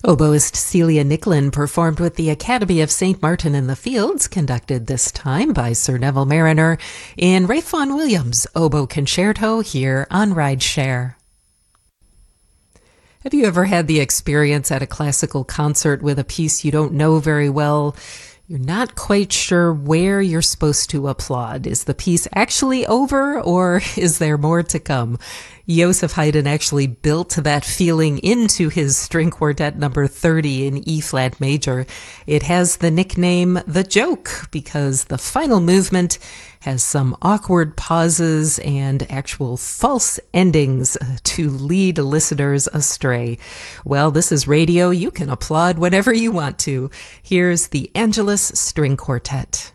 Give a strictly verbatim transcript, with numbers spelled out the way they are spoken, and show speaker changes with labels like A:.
A: Oboist Celia Nicklin performed with the Academy of Saint Martin in the Fields, conducted this time by Sir Neville Mariner, in Ralph Vaughan Williams' Oboe Concerto here on Rideshare. Have you ever had the experience at a classical concert with a piece you don't know very well? You're not quite sure where you're supposed to applaud. Is the piece actually over, or is there more to come? Joseph Haydn actually built that feeling into his string quartet number thirty in E-flat major. It has the nickname The Joke because the final movement has some awkward pauses and actual false endings to lead listeners astray. Well, this is radio. You can applaud whenever you want to. Here's the Angelus String Quartet.